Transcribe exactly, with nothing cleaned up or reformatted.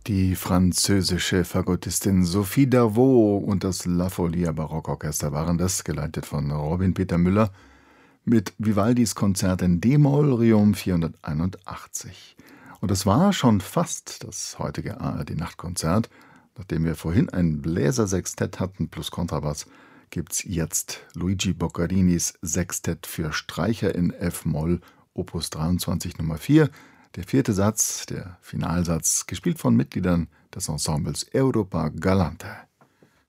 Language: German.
Die französische Fagottistin Sophie Davaux und das La Folia Barockorchester waren das, geleitet von Robin Peter Müller, mit Vivaldis Konzert in D-Moll, Riom vierhunderteinundachtzig. Und es war schon fast das heutige A R D-Nachtkonzert. Nachdem wir vorhin ein Bläsersextett hatten plus Kontrabass, gibt's jetzt Luigi Boccarinis Sextett für Streicher in F-Moll, Opus dreiundzwanzig Nummer vier. Der vierte Satz, der Finalsatz, gespielt von Mitgliedern des Ensembles Europa Galante.